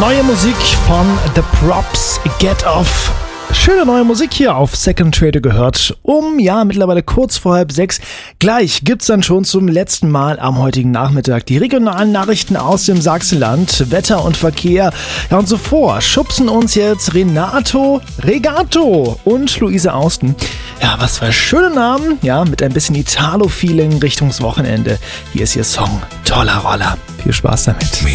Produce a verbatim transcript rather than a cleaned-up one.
Neue Musik von The Props, Get Off. Schöne neue Musik hier auf Second Trader gehört. Um, ja, mittlerweile kurz vor halb sechs. Gleich gibt's dann schon zum letzten Mal am heutigen Nachmittag die regionalen Nachrichten aus dem Sachsenland, Wetter und Verkehr. Ja, und zuvor schubsen uns jetzt Renato Regato und Luise Austen. Ja, was für schöne Namen. Ja, mit ein bisschen Italo-Feeling Richtungs Wochenende. Hier ist ihr Song Toller Roller. Viel Spaß damit.